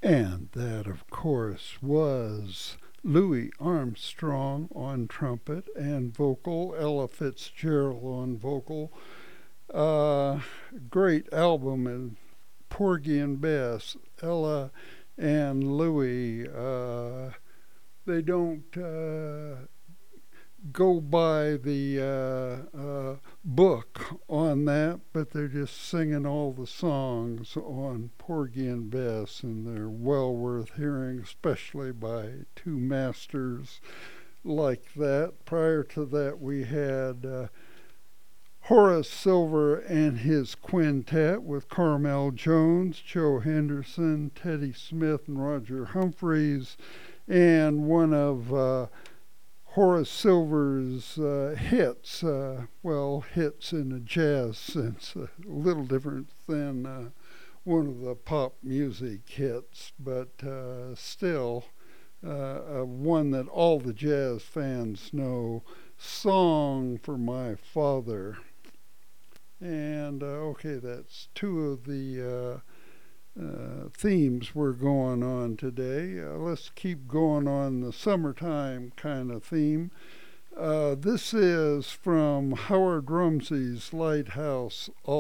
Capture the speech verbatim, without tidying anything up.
And that, of course, was Louis Armstrong on trumpet and vocal, Ella Fitzgerald on vocal. Uh, great album, and Porgy and Bess, Ella and Louis. Uh, they don't uh, go by the uh, uh, book on that, but they're just singing all the songs on Porgy and Bess, and they're well worth hearing, especially by two masters like that. Prior to that, we had uh, Horace Silver and his quintet with Carmel Jones, Joe Henderson, Teddy Smith, and Roger Humphreys, and one of uh, Horace Silver's uh, hits, uh, well, hits in a jazz sense, a little different than uh, one of the pop music hits, but uh, still uh, uh, one that all the jazz fans know, Song for My Father. And uh, okay, that's two of the uh, uh, themes we're going on today. Uh, let's keep going on the summertime kind of theme. Uh, this is from Howard Rumsey's Lighthouse